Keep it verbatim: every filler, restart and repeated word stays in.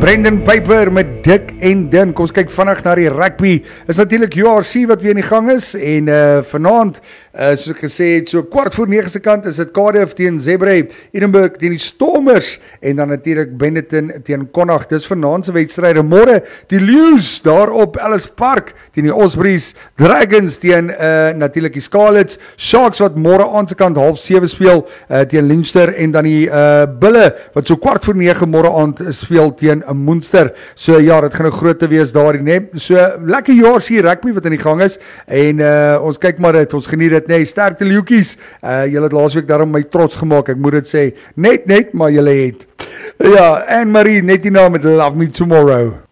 Brendan Piper met Dik en Dun. Kom ons kyk vinnig na die rugby. Is natuurlik U R C wat weer in die gang is en uh, vanaand, uh, soos ek gesê het, so kwart voor nege se kant is dit Cardiff teen Zebre, Edinburgh teen die Stormers en dan natuurlik Benetton teen Connacht. Dis vanaand se wedstryde. Môre die Lions daar op Ellis Park teen die Ospreys, Dragons teen uh, natuurlik die Scarlets, Sharks wat môre aan se kant half sewe speel uh, teen Leinster en dan die uh, Bulle wat so kwart voor nege môre aand speel teen 'n Munster. So ja, dit gaan 'n groot wees daar, nee. So lekker jaar hier rugby wat in die gang is en uh, ons kyk maar dit, ons geniet dit, nee. Sterkte leeuetjies. Uh, julle het laasweek daarom my trots gemaak. Ek moet dit sê. Net net, maar julle het. Ja, Anne Marie net hierna met Love Me Tomorrow.